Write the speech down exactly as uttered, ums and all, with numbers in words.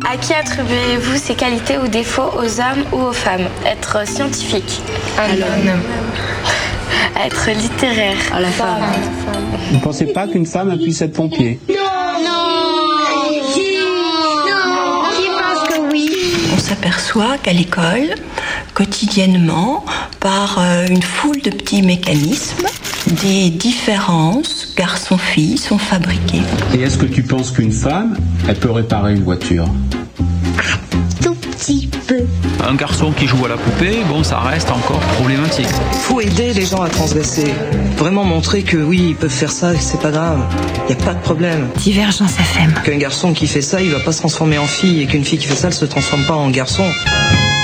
À qui attribuez-vous ces qualités ou défauts, aux hommes ou aux femmes? Être scientifique. À l'homme. Être littéraire. À la femme. Vous ne pensez pas qu'une femme puisse être pompier? On s'aperçoit qu'à l'école, quotidiennement, par une foule de petits mécanismes, des différences garçons-filles sont fabriquées. Et est-ce que tu penses qu'une femme, elle peut réparer une voiture? Tout petit peu. Un garçon qui joue à la poupée, bon, ça reste encore problématique. Il faut aider les gens à transgresser. Vraiment montrer que oui, ils peuvent faire ça et c'est pas grave. Il n'y a pas de problème. Divergence F M. Qu'un garçon qui fait ça, il va pas se transformer en fille, et qu'une fille qui fait ça, elle se transforme pas en garçon.